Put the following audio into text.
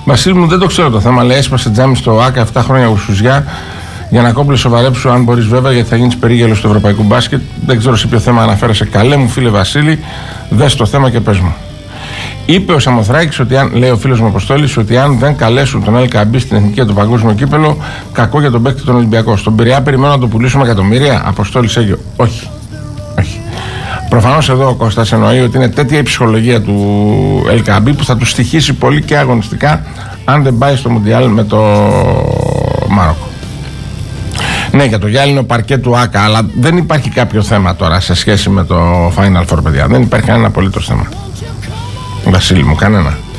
Βασίλη μου, δεν το ξέρω το θέμα. Λέει, έσπασε τζάμι στο ΆΚΑ 7 χρόνια ουσουζιά. Για να κόμπλε σοβαρέψου, αν μπορεί βέβαια, γιατί θα γίνει περίγελο του ευρωπαϊκού μπάσκετ. Δεν ξέρω σε ποιο θέμα αναφέρεσαι. Καλέ μου φίλε Βασίλη, δες το θέμα και πες μου. Είπε ο Σαμοθράκης, ότι αν, λέει ο φίλος μου Αποστόλης, ότι αν δεν καλέσουν τον ΕΛΚΑΜΠ στην εθνική για το παγκόσμιο κύπελο, κακό για τον παίκτη τον Ολυμπιακό. Στον Πειραιά περιμένω να το πουλήσουμε εκατομμύρια. Αποστόλης Αίγιο. Όχι. Προφανώς εδώ ο Κώστας εννοεί ότι είναι τέτοια η ψυχολογία του ΕΛΚΑΜΠ που θα του στοιχήσει πολύ και αγωνιστικά αν δεν πάει στο Μουντιάλ με το Μάροκο. Ναι, για το γυάλινο παρκέ του ΆΚΑ, αλλά δεν υπάρχει κάποιο θέμα τώρα σε σχέση με το Final Four, παιδιά. Δεν υπάρχει κανένα απολύτως θέμα. Βασίλη μου, κανένα.